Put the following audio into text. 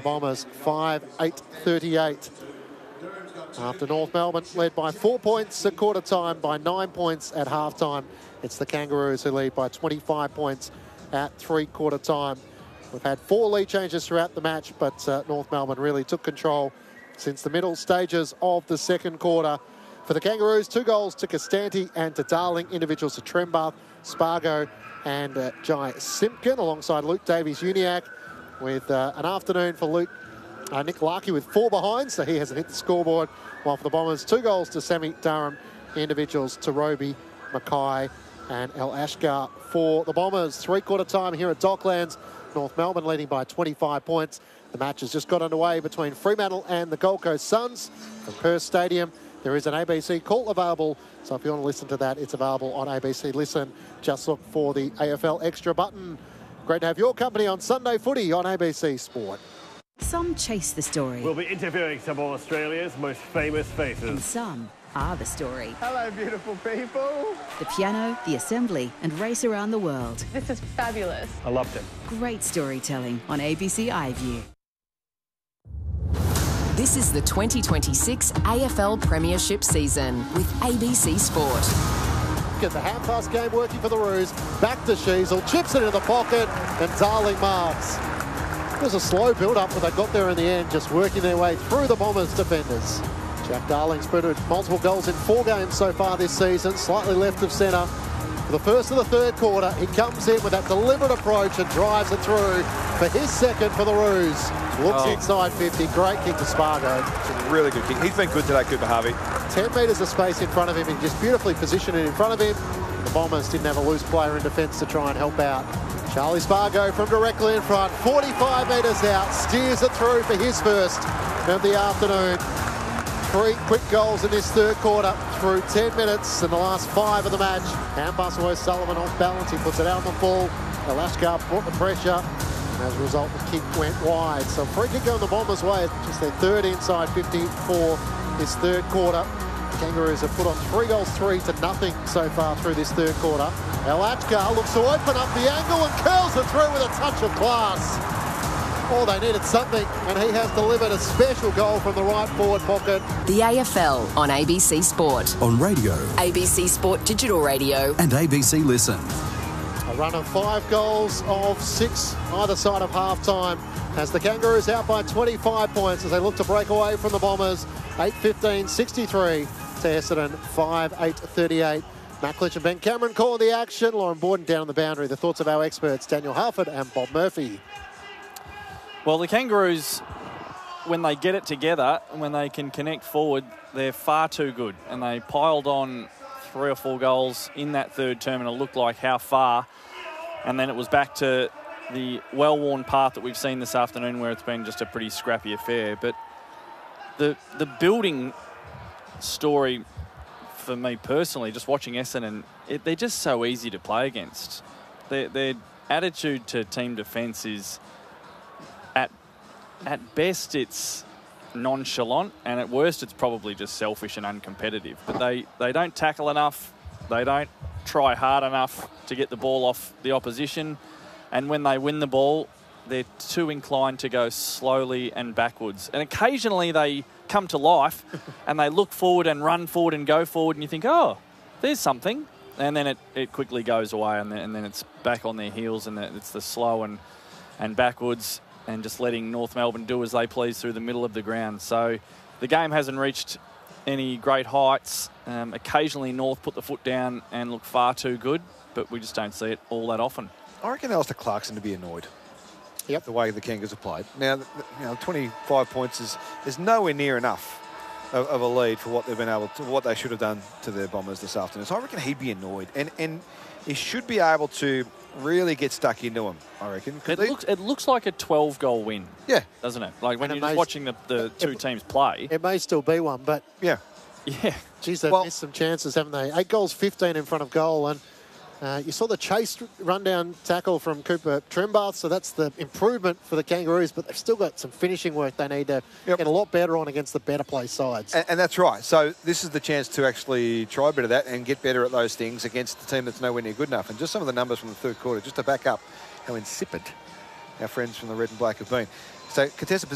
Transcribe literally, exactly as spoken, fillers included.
Bombers, five eight thirty-eight. After North Melbourne led by four points at quarter time, by nine points at half time. It's the Kangaroos who lead by twenty-five points at three-quarter time. We've had four lead changes throughout the match, but uh, North Melbourne really took control since the middle stages of the second quarter. For the Kangaroos, two goals to Costanti and to Darling, individuals to Trembath, Spargo and uh, Jai Simpkin, alongside Luke Davies-Uniacke, with uh, an afternoon for Luke uh, Nick Larkey with four behind, so he hasn't hit the scoreboard, while for the Bombers, two goals to Sammy Durham, individuals to Roby, Mackay and El Ashgar for the Bombers. Three-quarter time here at Docklands. North Melbourne leading by twenty-five points. The match has just got underway between Fremantle and the Gold Coast Suns from Perth Stadium. There is an A B C call available, so if you want to listen to that, it's available on A B C Listen. Just look for the A F L Extra button. Great to have your company on Sunday Footy on A B C Sport. Some chase the story. We'll be interviewing some of Australia's most famous faces. And some are the story. Hello, beautiful people. The piano, the assembly, and race around the world. This is fabulous. I loved it. Great storytelling on A B C iView. This is the twenty twenty-six A F L Premiership season with A B C Sport. Get the hand-pass game working for the Roos. Back to Sheasel, chips it into the pocket, and Darling marks. It was a slow build-up, but they got there in the end, just working their way through the Bombers' defenders. Jack Darling's put multiple goals in four games so far this season, slightly left of centre. For the first of the third quarter, he comes in with that deliberate approach and drives it through for his second for the Roos. Looks oh. inside fifty, great kick to Spargo. It's a really good kick. He's been good today, Cooper Harvey. ten metres of space in front of him and just beautifully positioned it in front of him. The Bombers didn't have a loose player in defence to try and help out. Charlie Spargo from directly in front, forty-five metres out, steers it through for his first of the afternoon. Three quick goals in this third quarter through ten minutes and the last five of the match. Handpass away Sullivan off balance. He puts it out on the full. Elashkar brought the pressure. And as a result, the kick went wide. So free kick going the Bombers' way. Just their third inside fifty for this third quarter. The Kangaroos have put on three goals, three to nothing so far through this third quarter. Elashkar looks to open up the angle and curls it through with a touch of class. Oh, they needed something, and he has delivered a special goal from the right forward pocket. The A F L on A B C Sport. On radio. A B C Sport Digital Radio. And A B C Listen. A run of five goals of six either side of half-time as the Kangaroos out by twenty-five points as they look to break away from the Bombers. eight fifteen sixty-three to Essendon, five eight thirty-eight. Matt Clinch and Ben Cameron calling the action. Lauren Borden down on the boundary. The thoughts of our experts, Daniel Harford and Bob Murphy. Well, the Kangaroos, when they get it together, when they can connect forward, they're far too good. And they piled on three or four goals in that third term, and it looked like how far. And then it was back to the well-worn path that we've seen this afternoon, where it's been just a pretty scrappy affair. But the the building story for me personally, just watching Essendon, it, they're just so easy to play against. Their, their attitude to team defence is... At, at best, it's nonchalant, and at worst, it's probably just selfish and uncompetitive. But they, they don't tackle enough. They don't try hard enough to get the ball off the opposition. And when they win the ball, they're too inclined to go slowly and backwards. And occasionally they come to life and they look forward and run forward and go forward, and you think, oh, there's something. And then it, it quickly goes away, and then, and then it's back on their heels, and it's the slow and, and backwards, and just letting North Melbourne do as they please through the middle of the ground. So the game hasn't reached any great heights. Um, occasionally North put the foot down and look far too good, but we just don't see it all that often. I reckon Alistair Clarkson to be annoyed. Yep. The way the Kangaroos have played. Now, you know, twenty-five points is, is nowhere near enough of, of a lead for what they've been able to, what they should have done to their Bombers this afternoon. So I reckon he'd be annoyed. And, and he should be able to really get stuck into him, I reckon. It looks, it looks like a twelve-goal win. Yeah. Doesn't it? Like when And you're it just may, watching the, the two it, teams play. It may still be one, but... Yeah. Yeah. Geez, they've well, missed some chances, haven't they? Eight goals, fifteen in front of goal. And uh, you saw the chase run-down tackle from Cooper Trembath, so that's the improvement for the Kangaroos, but they've still got some finishing work they need to yep. get a lot better on against the better play sides. And, and that's right. So this is the chance to actually try a bit of that and get better at those things against the team that's nowhere near good enough. And just some of the numbers from the third quarter, just to back up how insipid our friends from the red and black have been. So contested